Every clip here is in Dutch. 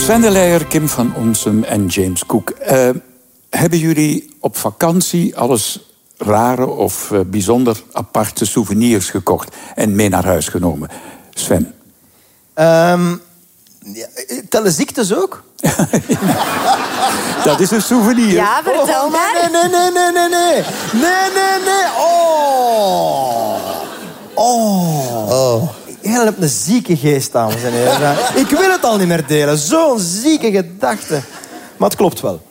Sven de Leijer, Kim van Onsum en James Cook. Hebben jullie op vakantie alles rare of bijzonder aparte souvenirs gekocht en mee naar huis genomen? Sven? Tellen ziektes ook? Dat is een souvenir. Ja, vertel maar. Nee. Oh. Jij hebt een zieke geest, dames en heren. Ik wil het al niet meer delen. Zo'n zieke gedachte. Maar het klopt wel.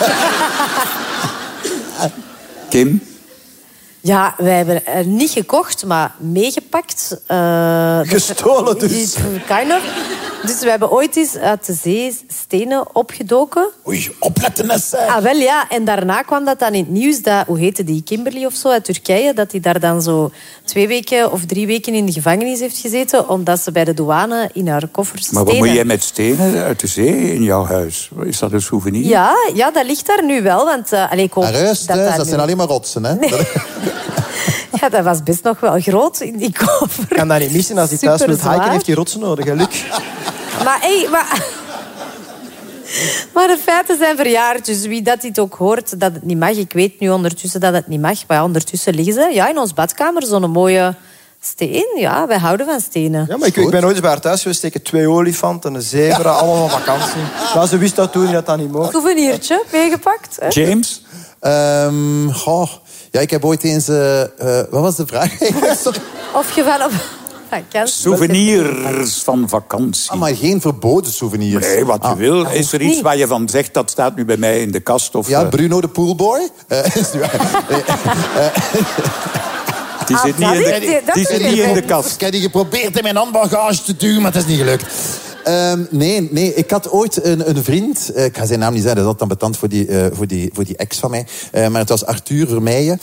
Kim? Ja, wij hebben niet gekocht, maar meegepakt. Gestolen dus. Kind of. Dus we hebben ooit eens uit de zee stenen opgedoken. Oei, opletten eens. Ah, wel ja. En daarna kwam dat dan in het nieuws dat, hoe heette die, Kimberly of zo uit Turkije, dat die daar dan zo 2 weken of 3 weken in de gevangenis heeft gezeten, omdat ze bij de douane in haar koffers stenen... Maar wat moet jij met stenen uit de zee in jouw huis? Is dat een souvenir? Ja, dat ligt daar nu wel. Want, ik hoop dat zijn alleen maar rotsen, hè? Nee. Ja, dat was best nog wel groot in die koffer. Ik kan dat niet missen. Als hij thuis moet hiken, heeft hij rotsen nodig. Hè, Luc? Maar de feiten zijn verjaard. Dus wie dat dit ook hoort, dat het niet mag. Ik weet nu ondertussen dat het niet mag. Maar ja, ondertussen liggen ze in ons badkamer zo'n mooie steen. Ja, wij houden van stenen. Ja, maar ik ben nooit eens bij haar thuis geweest. Steken 2 olifanten, een zebra, allemaal van vakantie. Maar ze wist dat toen dat dat niet mocht. Souvenirtje meegepakt. Hè? James? Ja, ik heb ooit eens... wat was de vraag eigenlijk? Of je van op vakantie... Souvenirs van vakantie. Maar geen verboden souvenirs. Nee, wat je wil. Is er iets waar je van zegt, dat staat nu bij mij in de kast? Of, ja, Bruno de poolboy. Die zit niet in de kast. Ik heb die geprobeerd in mijn handbagage te duwen, maar het is niet gelukt. Nee, ik had ooit een vriend... ik ga zijn naam niet zeggen, dat is altijd ambetant voor die ex van mij. Maar het was Arthur Vermeijen.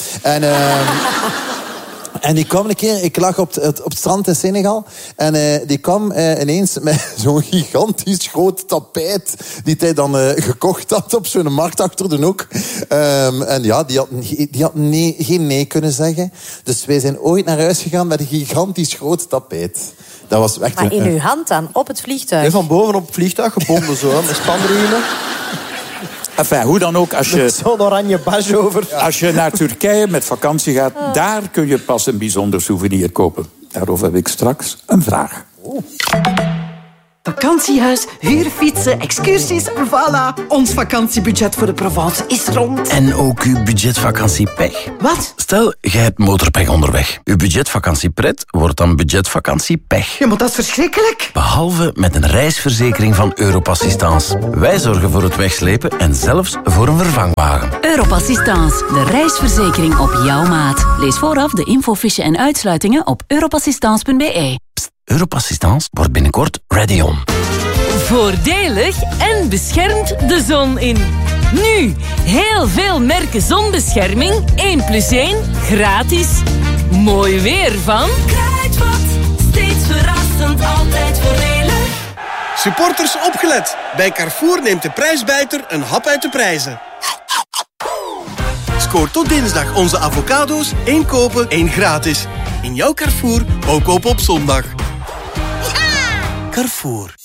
En die kwam een keer... Ik lag op het strand in Senegal. En die kwam ineens met zo'n gigantisch groot tapijt... die hij dan gekocht had op zo'n markt achter de hoek. En ja, die had geen nee kunnen zeggen. Dus wij zijn ooit naar huis gegaan met een gigantisch groot tapijt. Dat was echt maar in uw hand dan, op het vliegtuig? Nee, van boven op het vliegtuig gebonden zo, met spanriemen. Enfin, hoe dan ook, zo'n oranje badge over. Als je naar Turkije met vakantie gaat, daar kun je pas een bijzonder souvenir kopen. Daarover heb ik straks een vraag. Vakantiehuis, huurfietsen, excursies, voilà. Ons vakantiebudget voor de Provence is rond. En ook uw budgetvakantiepech. Wat? Stel, jij hebt motorpech onderweg. Uw budgetvakantiepret wordt dan budgetvakantiepech. Ja, maar dat is verschrikkelijk. Behalve met een reisverzekering van Europassistance. Wij zorgen voor het wegslepen en zelfs voor een vervangwagen. Europassistance, de reisverzekering op jouw maat. Lees vooraf de infofiche en uitsluitingen op europassistance.be. Europassistance wordt binnenkort ready on. Voordelig en beschermt de zon in. Nu, heel veel merken zonbescherming. 1+1 gratis. Mooi weer van Kruidvat. Steeds verrassend, altijd voordelig. Supporters opgelet. Bij Carrefour neemt de prijsbijter een hap uit de prijzen. Scoor tot dinsdag onze avocado's. 1 kopen, 1 gratis. In jouw Carrefour, ook kopen op zondag. Carrefour.